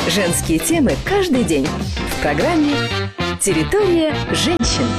Женские темы каждый день в программе «Территория женщин».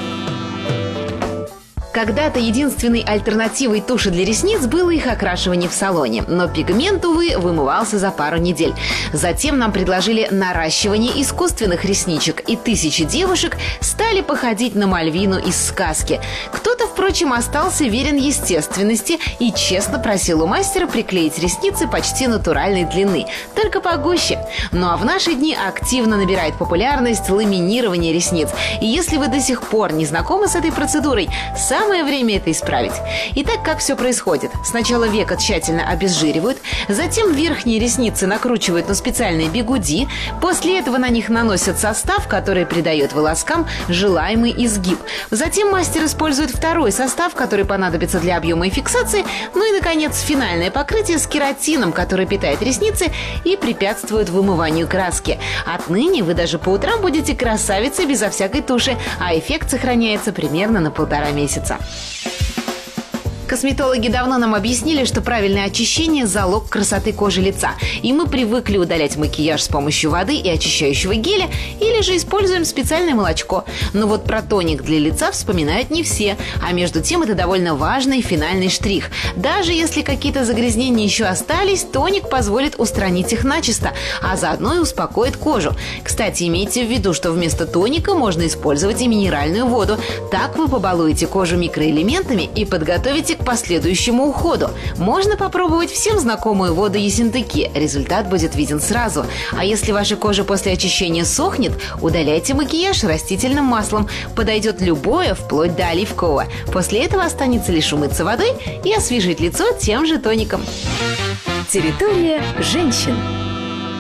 Когда-то единственной альтернативой туши для ресниц было их окрашивание в салоне. Но пигмент, увы, вымывался за пару недель. Затем нам предложили наращивание искусственных ресничек, и тысячи девушек стали походить на Мальвину из сказки. Кто-то, впрочем, остался верен естественности и честно просил у мастера приклеить ресницы почти натуральной длины, только погуще. Ну а в наши дни активно набирает популярность ламинирование ресниц. И если вы до сих пор не знакомы с этой процедурой, самое время это исправить. Итак, как все происходит? Сначала века тщательно обезжиривают, затем верхние ресницы накручивают на специальные бигуди, после этого на них наносят состав, который придает волоскам желаемый изгиб. Затем мастер использует второй состав, который понадобится для объема и фиксации, ну и, наконец, финальное покрытие с кератином, который питает ресницы и препятствует вымыванию краски. Отныне вы даже по утрам будете красавицей безо всякой туши, а эффект сохраняется примерно на 1,5 месяца. Косметологи давно нам объяснили, что правильное очищение – залог красоты кожи лица. И мы привыкли удалять макияж с помощью воды и очищающего геля, или же используем специальное молочко. Но вот про тоник для лица вспоминают не все. А между тем это довольно важный финальный штрих. Даже если какие-то загрязнения еще остались, тоник позволит устранить их начисто, а заодно и успокоит кожу. Кстати, имейте в виду, что вместо тоника можно использовать и минеральную воду. Так вы побалуете кожу микроэлементами и подготовите к последующему уходу. Можно попробовать всем знакомую воду Ессентуки. Результат будет виден сразу. А если ваша кожа после очищения сохнет, удаляйте макияж растительным маслом. Подойдет любое, вплоть до оливкового. После этого останется лишь умыться водой и освежить лицо тем же тоником. Территория женщин.